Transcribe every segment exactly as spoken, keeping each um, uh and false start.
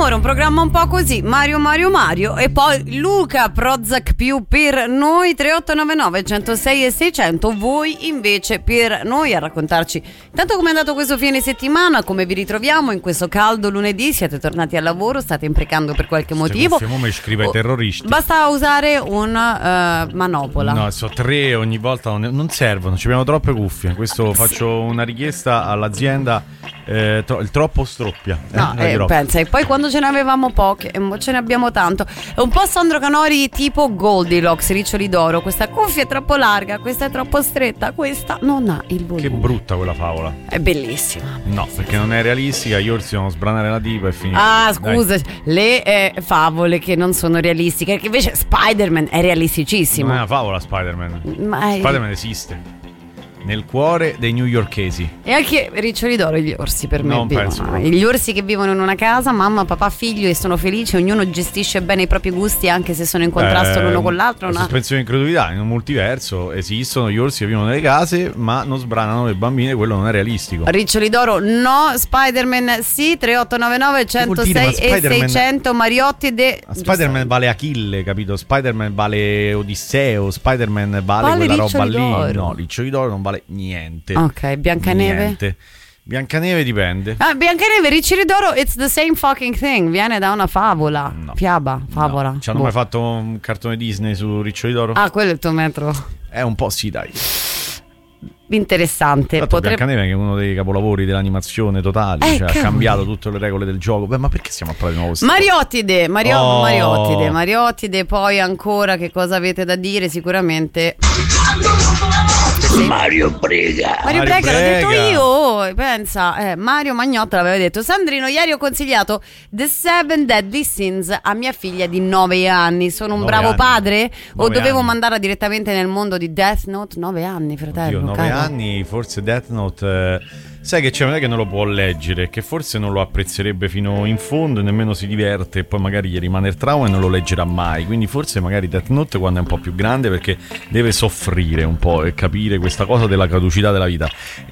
amore, un programma un po' così, Mario Mario Mario, e poi Luca Prozac più per noi, tre otto nove nove uno zero sei e seicento, voi invece per noi a raccontarci intanto come è andato questo fine settimana, come vi ritroviamo in questo caldo lunedì, siete tornati al lavoro, state imprecando per qualche motivo. Stiamo mi scrive ai terroristi. Basta usare un uh, manopola. No, so tre ogni volta, non, non servono, ci abbiamo troppe cuffie. Questo faccio una richiesta all'azienda, eh, tro- il troppo stroppia. Eh, No, eh, pensa, e poi quando ce ne avevamo poche, e mo ce ne abbiamo tanto. È un po' Sandro Canori tipo Goldilocks, riccioli d'oro. Questa cuffia è troppo larga, questa è troppo stretta, questa non ha il volume. Che brutta quella favola. È bellissima. No, perché non è realistica, gli orsi devono sbranare la tipa e finire. Ah, scusa, Dai. le eh, favole che non sono realistiche, che invece Spider-Man è realisticissimo. Non è una favola Spider-Man. Ma è... Spider-Man esiste nel cuore dei newyorkesi. E anche riccioli d'oro gli orsi per me non vivono. penso Gli orsi che vivono in una casa, mamma, papà, figlio, e sono felici, ognuno gestisce bene i propri gusti anche se sono in contrasto eh, l'uno con l'altro. Una sospensione di incredulità, in un multiverso esistono gli orsi che vivono nelle case ma non sbranano le bambine, quello non è realistico. Riccioli d'oro no, Spider-Man sì, tre otto nove nove uno zero sei e seicento, Mariotti de... Spider-Man vale Achille, capito? Spider-Man vale Odisseo, Spider-Man vale, vale quella roba lì. D'oro. No, Riccioli d'oro non vale niente. Ok, Biancaneve? Niente. Biancaneve dipende. Ah, Biancaneve, Riccioli d'oro, it's the same fucking thing. Viene da una favola. No. Fiaba, favola. No. Ci hanno boh. mai fatto un cartone Disney su Riccioli d'oro? Ah, quello è il tuo metro. È un po' sì, dai. Interessante. Potrebbe... Biancaneve che è uno dei capolavori dell'animazione totali, eh, cioè ha cambiato tutte le regole del gioco. Beh, ma perché stiamo a parlare di nuovo? Mariottide, Mario... oh. Mariottide, Mariottide, poi ancora che cosa avete da dire? Sicuramente Mario Brega. Mario, Mario Brega, l'ho detto io. Pensa, eh, Mario Magnotta l'aveva detto. Sandrino, ieri ho consigliato The Seven Deadly Sins a mia figlia di nove anni. Sono un bravo anni. padre? O dovevo anni. mandarla direttamente nel mondo di Death Note? nove anni, fratello. Oddio, nove anni, forse Death Note. Eh... Sai che c'è, non è che non lo può leggere, che forse non lo apprezzerebbe fino in fondo e nemmeno si diverte, e poi magari gli rimane il trauma e non lo leggerà mai. Quindi forse magari Death Note quando è un po' più grande, perché deve soffrire un po' e capire questa cosa della caducità della vita.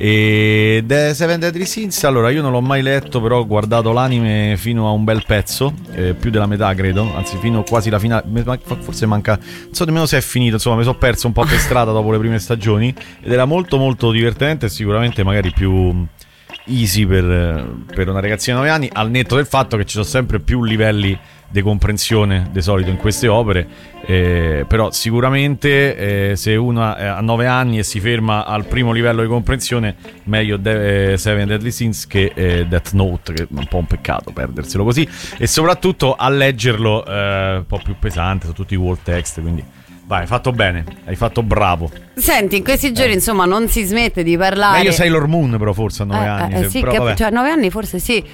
E The Seven Deadly Sins, allora io non l'ho mai letto, però ho guardato l'anime fino a un bel pezzo, eh, più della metà credo, anzi fino quasi la finale, forse manca, non so nemmeno se è finito, insomma mi sono perso un po' per strada dopo le prime stagioni, ed era molto molto divertente e sicuramente magari più easy per, per una ragazzina di nove anni, al netto del fatto che ci sono sempre più livelli di comprensione di solito in queste opere, eh, però sicuramente eh, se uno ha nove anni e si ferma al primo livello di comprensione, meglio De- eh, Seven Deadly Sins che eh, Death Note, che è un po' un peccato perderselo così, e soprattutto a leggerlo eh, un po' più pesante su tutti i wall text, quindi vai, hai fatto bene, hai fatto bravo. Senti, in questi giorni eh. insomma non si smette di parlare. Ma io Sailor Moon però forse a nove eh, anni eh, sì, però, che, cioè a nove anni forse sì.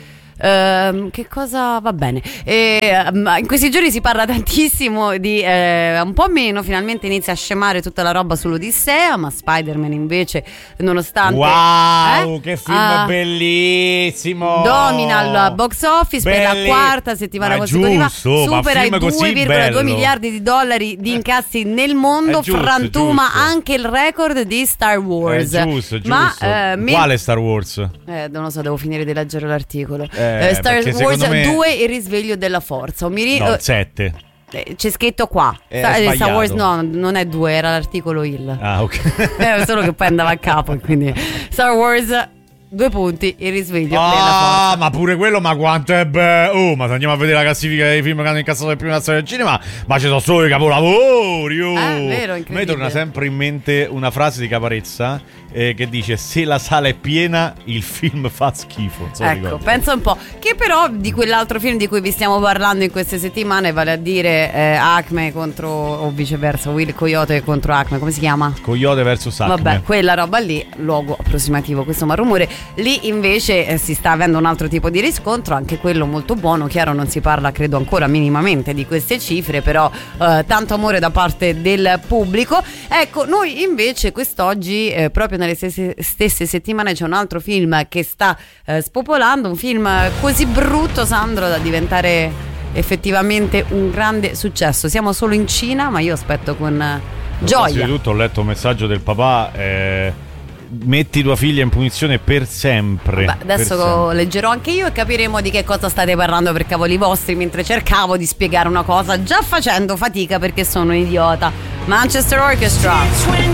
Uh, che cosa va bene e, uh, in questi giorni si parla tantissimo di uh, un po' meno, finalmente inizia a scemare tutta la roba sull'Odissea, ma Spider-Man invece nonostante wow eh, che film uh, bellissimo, domina il box office Belli. per la quarta settimana consecutiva, supera i due virgola due miliardi di dollari di incassi nel mondo, giusto, frantuma giusto. anche il record di Star Wars. È giusto, giusto. Ma, uh, me... quale Star Wars? Eh, non lo so, devo finire di leggere l'articolo. Eh, Uh, Star Wars me... due, il risveglio della forza. Mi ri... No, uh, sette. eh, c'è scritto qua È Star Wars no, non è due, era l'articolo il. Ah, ok. eh, solo che poi andava a capo, quindi Star Wars due punti, il risveglio ah, della forza. Ma pure quello, ma quanto è bello. Oh, ma se andiamo a vedere la classifica dei film che hanno incassato le prime nazioni del cinema, ma ci sono solo i capolavori. Oh. Eh, vero, a me torna sempre in mente una frase di Caparezza eh, che dice: se la sala è piena il film fa schifo. So ecco, ricordo. pensa un po'. Che però di quell'altro film di cui vi stiamo parlando in queste settimane, vale a dire eh, Acme contro, o viceversa, Will Coyote contro Acme, come si chiama? Coyote versus Acme. Vabbè, quella roba lì, luogo approssimativo, questo malumore. Lì invece eh, si sta avendo un altro tipo di riscontro, anche quello molto buono. Chiaro, non si parla credo ancora minimamente di queste cifre, però eh, tanto amore da parte del pubblico. Ecco, noi invece quest'oggi eh, proprio nelle stesse, stesse settimane c'è un altro film che sta eh, spopolando, un film così brutto, Sandro, da diventare effettivamente un grande successo. Siamo solo in Cina, ma io aspetto con eh, gioia. Innanzitutto ho letto un messaggio del papà, eh, metti tua figlia in punizione per sempre. Beh, adesso per sempre. leggerò anche io e capiremo di che cosa state parlando per cavoli vostri, mentre cercavo di spiegare una cosa già facendo fatica perché sono idiota. Manchester Orchestra.